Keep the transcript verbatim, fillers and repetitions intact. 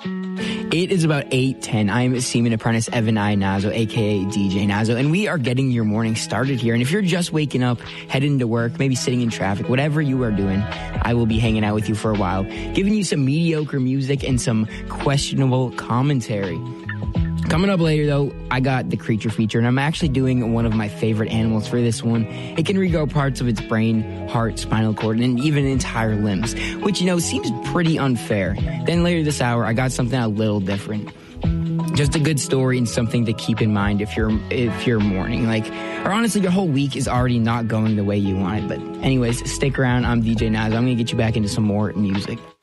It is about eight ten. I'm Seaman Apprentice Evan I. Nazo, a k a. D J Nazo, and we are getting your morning started here. And if you're just waking up, heading to work, maybe sitting in traffic, whatever you are doing, I will be hanging out with you for a while, giving you some mediocre music and some questionable commentary. Coming up later, though, I got the creature feature, and I'm actually doing one of my favorite animals for this one. It can regrow parts of its brain, heart, spinal cord, and even entire limbs, which, you know, seems pretty unfair. Then later this hour, I got something a little different. Just a good story and something to keep in mind if you're if you're mourning. Like, or honestly, your whole week is already not going the way you want it. But anyways, stick around. I'm D J Naz. I'm going to get you back into some more music.